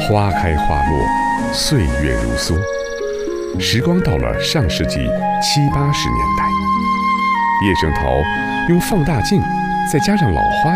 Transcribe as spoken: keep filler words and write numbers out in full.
花开花落，岁月如梭。时光到了上世纪七八十年代，叶圣陶用放大镜再加上老花